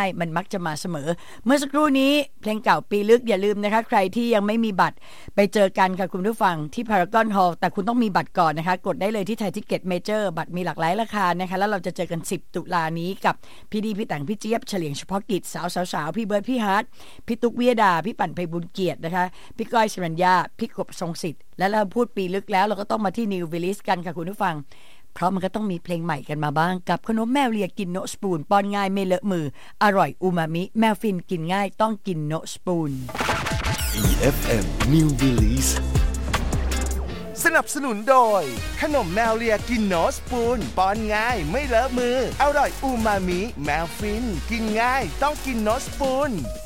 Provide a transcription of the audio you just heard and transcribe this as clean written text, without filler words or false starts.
ายมันมักจะมาเสมอเมื่อสักครู่นี้เพลงเก่าปีลึกอย่าลืมนะคะใครที่ยังไม่มีบัตรไปเจอกันค่ะคุณผู้ฟังที่ Paragon Hall แต่คุณต้องมีบัตรก่อนนะคะกดได้เลยที่ไทยทิเก็ตเมเจอร์บัตรมีหลากหลายราคานะคะแล้วเราจะเจอกัน10ตุลานี้กับพี่ดีพี่แต่งพี่เจี๊ยบเฉลียงเฉพาะกิจสาวพี่เบิร์ดพี่ฮาร์ทพี่ตุ๊กวิยดาพี่ปั่นไพบุญเกียรตินะคะพี่ก้อยสรัญญาพี่กบทรงสิทธิ์และเราพูดปีลึกแล้วเราก็ต้องมาที่ New Release กันค่ะคุณผู้ฟังเพราะมันก็ต้องมีเพลงใหม่กันมาบ้างกับขนมแมวเลียกินโนสปูนป้อนง่ายไม่เลอะมืออร่อยอูมามิแมวฟินกินง่ายต้องกินโนสปูน EFM New Release สนับสนุนโดยขนมแมวเลียกินโนสปูนป้อนง่ายไม่เลอะมืออร่อยอูมามิแมวฟินกินง่ายต้องกินโนสปูน